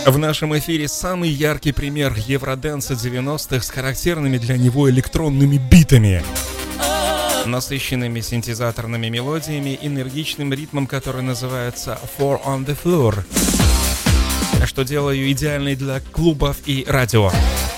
В нашем эфире самый яркий пример евродэнса 90-х с характерными для него электронными битами, насыщенными синтезаторными мелодиями, энергичным ритмом, который называется «Four on the Floor», что делаю идеальной для клубов и радио.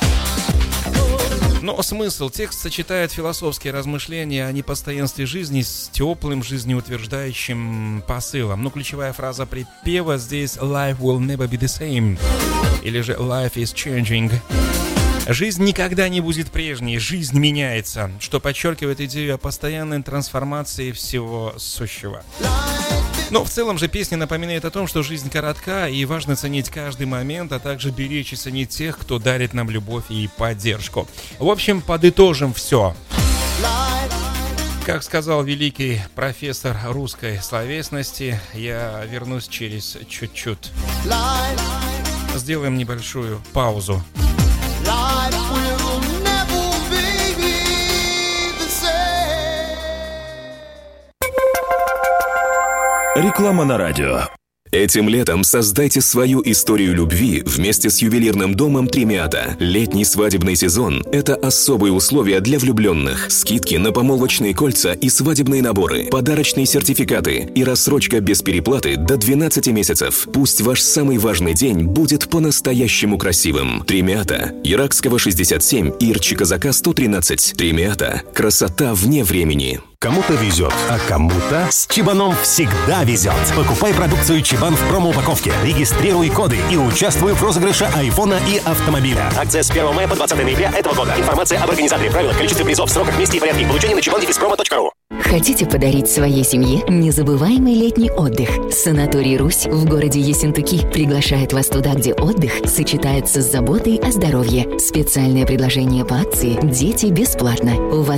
Но смысл. Текст сочетает философские размышления о непостоянстве жизни с теплым жизнеутверждающим посылом. Но ключевая фраза припева здесь «Life will never be the same» или же «Life is changing». Жизнь никогда не будет прежней, жизнь меняется, что подчеркивает идею о постоянной трансформации всего сущего. Но в целом же песня напоминает о том, что жизнь коротка и важно ценить каждый момент, а также беречь и ценить тех, кто дарит нам любовь и поддержку. В общем, подытожим все. Как сказал великий профессор русской словесности, я вернусь через чуть-чуть. Сделаем небольшую паузу. Реклама на радио. Этим летом создайте свою историю любви вместе с ювелирным домом Тремиата. Летний свадебный сезон – это особые условия для влюбленных. Скидки на помолвочные кольца и свадебные наборы, подарочные сертификаты и рассрочка без переплаты до 12 месяцев. Пусть ваш самый важный день будет по-настоящему красивым. Тремиата. Иракского 67 и Ирчи-Казака 113. Тремиата. Красота вне времени. Кому-то везет, а кому-то с Чебаном всегда везет. Покупай продукцию Чебан в промо-упаковке, регистрируй коды и участвуй в розыгрыше айфона и автомобиля. Акция с 1 мая по 20 ноября этого года. Информация об организаторе, правилах, количестве призов, сроках, месте и порядке их получения на чебан-промо.ру. Хотите подарить своей семье незабываемый летний отдых? Санаторий «Русь» в городе Ессентуки приглашает вас туда, где отдых сочетается с заботой о здоровье. Специальное предложение по акции «Дети бесплатно». У вас